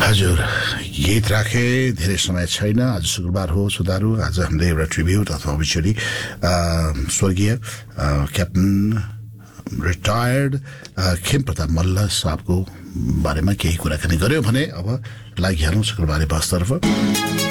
हजुर, गीत राखे धेरै समय छैन। आज शुक्रबार हो सुधारू। आज हामीले एउटा ट्रिब्युट अथवा अबिचुरी स्वर्गीय क्याप्टन रिटायर्ड खेम प्रताप मल्ल साहबको बारेमा केही कुराकानी गर्यो भने अब लागिहालौँ शुक्रबारे बसतर्फ।